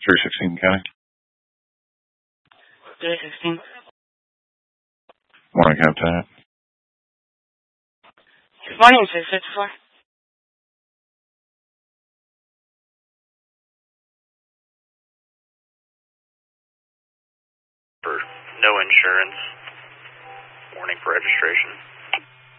316 County. 316. Morning, Captain. Good morning, 664. For no insurance. Warning for registration.